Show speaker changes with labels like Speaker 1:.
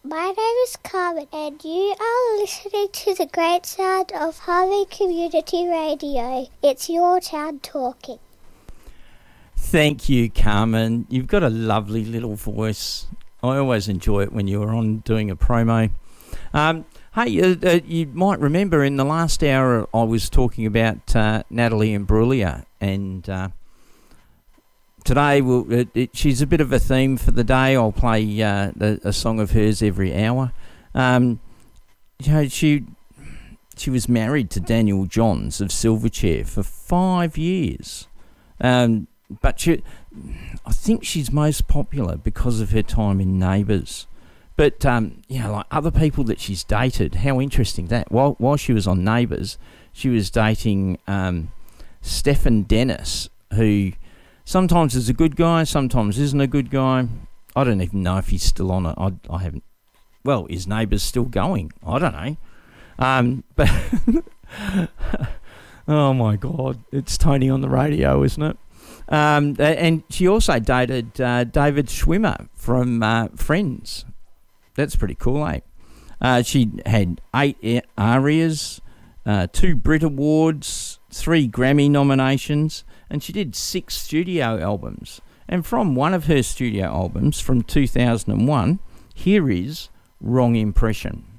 Speaker 1: My name is Carmen, and you are listening to the great sound of Harvey Community Radio. It's your town talking.
Speaker 2: Thank you, Carmen. You've got a lovely little voice. I always enjoy it when you're on doing a promo. Hey, you might remember in the last hour I was talking about Natalie Imbruglia, and today she's a bit of a theme for the day. I'll play a song of hers every hour. She was married to Daniel Johns of Silverchair for 5 years, but I think she's most popular because of her time in Neighbours. But like other people that she's dated, how interesting that. While she was on Neighbours, she was dating Stefan Dennis, who sometimes is a good guy, sometimes isn't a good guy. I don't even know if he's still on it. I haven't. Well, is Neighbours still going? I don't know. But oh my God, it's Tony on the radio, isn't it? And she also dated David Schwimmer from Friends. That's pretty cool, eh? She had 8 ARIAs, 2 Brit Awards, 3 Grammy nominations, and she did 6 studio albums. And from one of her studio albums from 2001, here is Wrong Impression.